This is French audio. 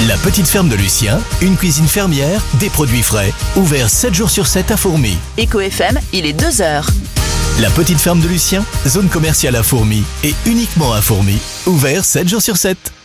La petite ferme de Lucien, une cuisine fermière, des produits frais, ouvert 7 jours sur 7 à Fourmies. Éco FM, il est 2h. La petite ferme de Lucien, zone commerciale à Fourmies et uniquement à Fourmies, ouvert 7 jours sur 7.